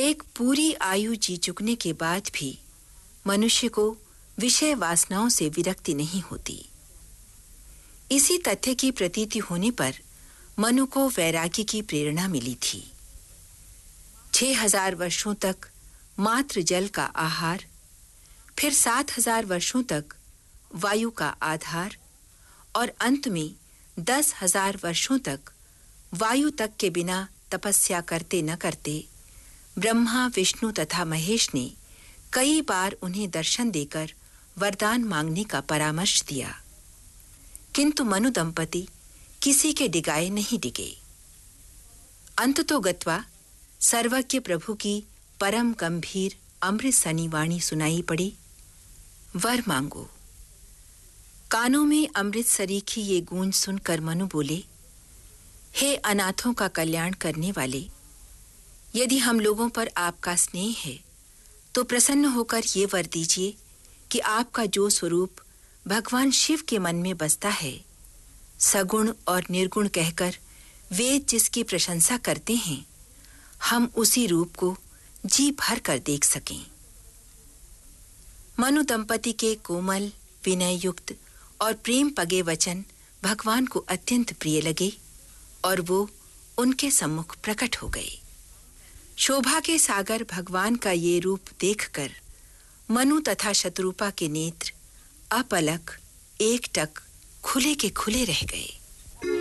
एक पूरी आयु जी चुकने के बाद भी मनुष्य को विषय वासनाओं से विरक्ति नहीं होती। इसी तथ्य की प्रतीति होने पर मनु को वैराग्य की प्रेरणा मिली थी। 6000 वर्षों तक मात्र जल का आहार, फिर 7000 वर्षों तक वायु का आधार और अंत में 10,000 वर्षों तक वायु तक के बिना तपस्या करते न करते ब्रह्मा, विष्णु तथा महेश ने कई बार उन्हें दर्शन देकर वरदान मांगने का परामर्श दिया, किंतु मनु दंपति किसी के डिगाए नहीं डिगे। अंततोगत्वा सर्वज्ञ प्रभु की परम गंभीर अमृत सनी वाणी सुनाई पड़ी, वर मांगो। कानों में अमृत सरीखी ये गूंज सुनकर मनु बोले, हे अनाथों का कल्याण करने वाले, यदि हम लोगों पर आपका स्नेह है तो प्रसन्न होकर ये वर दीजिए कि आपका जो स्वरूप भगवान शिव के मन में बसता है, सगुण और निर्गुण कहकर वेद जिसकी प्रशंसा करते हैं, हम उसी रूप को जी भर कर देख सकें। मनु दंपति के कोमल, विनय युक्त और प्रेम पगे वचन भगवान को अत्यंत प्रिय लगे और वो उनके सम्मुख प्रकट हो गए। शोभा के सागर भगवान का ये रूप देखकर मनु तथा शतरूपा के नेत्र अपलक एकटक खुले के खुले रह गए।